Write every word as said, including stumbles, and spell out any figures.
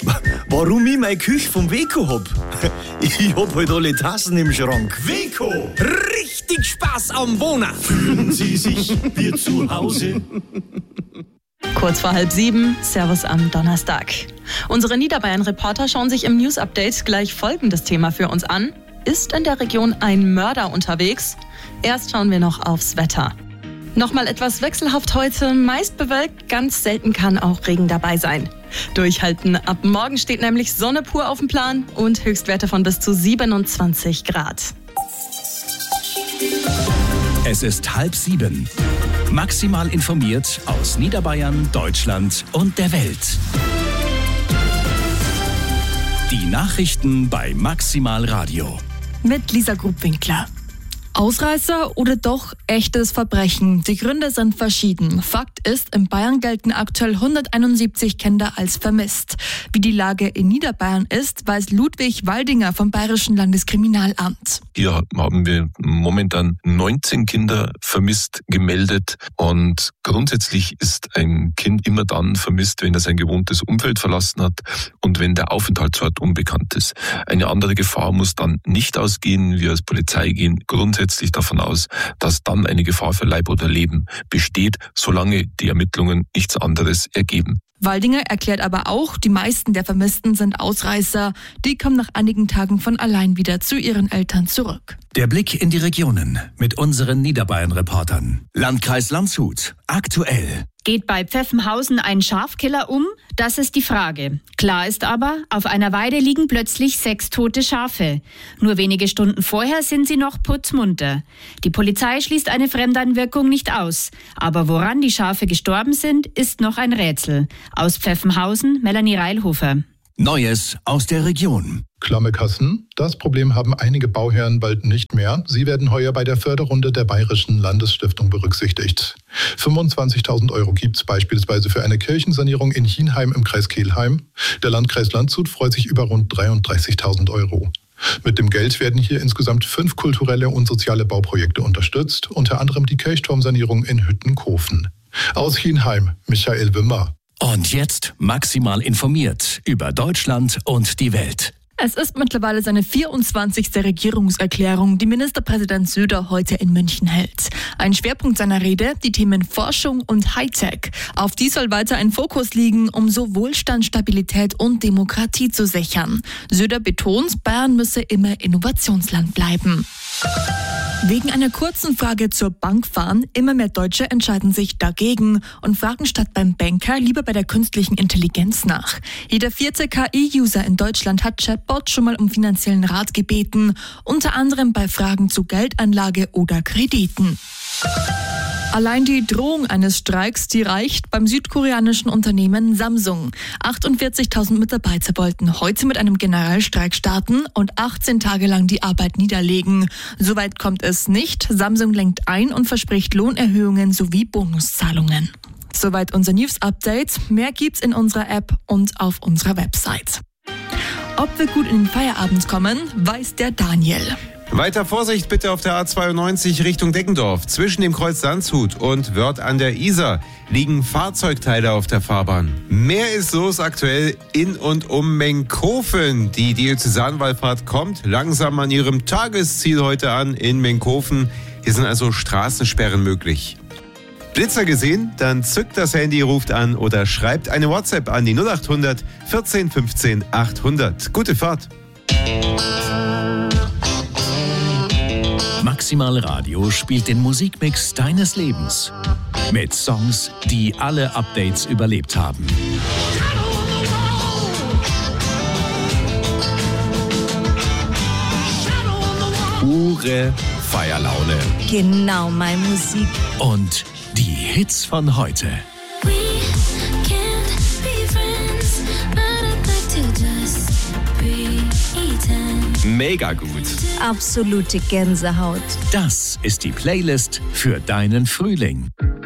Warum ich meine Küche vom Weco hab? Ich hab halt alle Tassen im Schrank. Weco, richtig Spaß am Wohnen. Fühlen Sie sich wie zu Hause? Kurz vor halb sieben, Servus am Donnerstag. Unsere Niederbayern-Reporter schauen sich im News-Update gleich folgendes Thema für uns an. Ist in der Region ein Mörder unterwegs? Erst schauen wir noch aufs Wetter. Nochmal etwas wechselhaft heute, meist bewölkt, ganz selten kann auch Regen dabei sein. Durchhalten, ab morgen steht nämlich Sonne pur auf dem Plan und Höchstwerte von bis zu siebenundzwanzig Grad. Es ist halb sieben. Maximal informiert aus Niederbayern, Deutschland und der Welt. Die Nachrichten bei Maximal Radio. Mit Lisa Grubwinkler. Ausreißer oder doch echtes Verbrechen? Die Gründe sind verschieden. Fakt ist, in Bayern gelten aktuell hunderteinundsiebzig Kinder als vermisst. Wie die Lage in Niederbayern ist, weiß Ludwig Waldinger vom Bayerischen Landeskriminalamt. Hier haben wir momentan neunzehn Kinder vermisst gemeldet und grundsätzlich ist ein Kind immer dann vermisst, wenn er sein gewohntes Umfeld verlassen hat und wenn der Aufenthaltsort unbekannt ist. Eine andere Gefahr muss dann nicht ausgehen. Wir als Polizei gehen grundsätzlich davon aus, dass dann eine Gefahr für Leib oder Leben besteht, solange die Ermittlungen nichts anderes ergeben. Waldinger erklärt aber auch, die meisten der Vermissten sind Ausreißer. Die kommen nach einigen Tagen von allein wieder zu ihren Eltern zurück. Der Blick in die Regionen mit unseren Niederbayern-Reportern. Landkreis Landshut, aktuell. Geht bei Pfeffenhausen ein Schafkiller um? Das ist die Frage. Klar ist aber, auf einer Weide liegen plötzlich sechs tote Schafe. Nur wenige Stunden vorher sind sie noch putzmunter. Die Polizei schließt eine Fremdeinwirkung nicht aus. Aber woran die Schafe gestorben sind, ist noch ein Rätsel. Aus Pfeffenhausen, Melanie Reilhofer. Neues aus der Region. Klamme Kassen. Das Problem haben einige Bauherren bald nicht mehr. Sie werden heuer bei der Förderrunde der Bayerischen Landesstiftung berücksichtigt. fünfundzwanzigtausend Euro gibt es beispielsweise für eine Kirchensanierung in Hienheim im Kreis Kelheim. Der Landkreis Landshut freut sich über rund dreiunddreißigtausend Euro. Mit dem Geld werden hier insgesamt fünf kulturelle und soziale Bauprojekte unterstützt, unter anderem die Kirchturmsanierung in Hüttenkofen. Aus Hienheim, Michael Wimmer. Und jetzt maximal informiert über Deutschland und die Welt. Es ist mittlerweile seine vierundzwanzigste Regierungserklärung, die Ministerpräsident Söder heute in München hält. Ein Schwerpunkt seiner Rede, die Themen Forschung und Hightech. Auf die soll weiter ein Fokus liegen, um so Wohlstand, Stabilität und Demokratie zu sichern. Söder betont, Bayern müsse immer Innovationsland bleiben. Wegen einer kurzen Frage zur Bank fahren, immer mehr Deutsche entscheiden sich dagegen und fragen statt beim Banker lieber bei der künstlichen Intelligenz nach. Jeder vierte K I-User in Deutschland hat Chatbot schon mal um finanziellen Rat gebeten, unter anderem bei Fragen zu Geldanlage oder Krediten. Allein die Drohung eines Streiks, die reicht beim südkoreanischen Unternehmen Samsung. achtundvierzigtausend Mitarbeiter wollten heute mit einem Generalstreik starten und achtzehn Tage lang die Arbeit niederlegen. Soweit kommt es nicht. Samsung lenkt ein und verspricht Lohnerhöhungen sowie Bonuszahlungen. Soweit unser News-Update. Mehr gibt's in unserer App und auf unserer Website. Ob wir gut in den Feierabend kommen, weiß der Daniel. Weiter Vorsicht bitte auf der A zweiundneunzig Richtung Deggendorf. Zwischen dem Kreuz Landshut und Wörth an der Isar liegen Fahrzeugteile auf der Fahrbahn. Mehr ist los aktuell in und um Menkhofen. Die Diözesanwallfahrt kommt langsam an ihrem Tagesziel heute an in Menkhofen. Hier sind also Straßensperren möglich. Blitzer gesehen? Dann zückt das Handy, ruft an oder schreibt eine WhatsApp an die null acht hundert vierzehn fünfzehn achthundert. Gute Fahrt! Maximal Radio spielt den Musikmix deines Lebens. Mit Songs, die alle Updates überlebt haben. Pure Feierlaune. Genau, meine Musik. Und die Hits von heute. Mega gut. Absolute Gänsehaut. Das ist die Playlist für deinen Frühling.